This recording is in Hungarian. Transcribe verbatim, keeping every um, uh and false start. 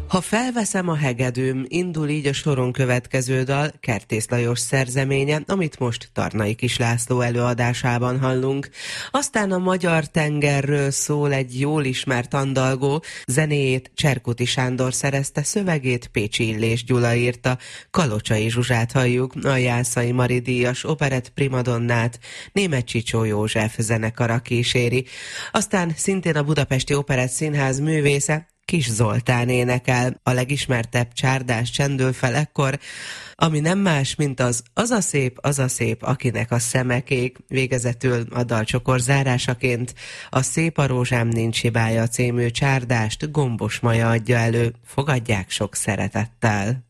Ha felveszem a hegedűm, indul így a soron következő dal, Kertész Lajos szerzeménye, amit most Tarnai Kis László előadásában hallunk. Aztán a magyar tengerről szól egy jól ismert andalgó, zenéjét Cserkuti Sándor szerezte, szövegét Pécsi Illés Gyula írta, Kalocsai Zsuzsát halljuk, a Jászai Mari díjas operett primadonnát Németh Csicsó József zenekara kíséri. Aztán szintén a Budapesti Operett Színház művésze, Kis Zoltán énekel, a legismertebb csárdás csendül fel ekkor, ami nem más, mint az az a szép, az a szép, akinek a szeme kék. Végezetül a dalcsokor zárásaként a Szép a rózsám nincs hibája című csárdást Gombos Maja adja elő, fogadják sok szeretettel.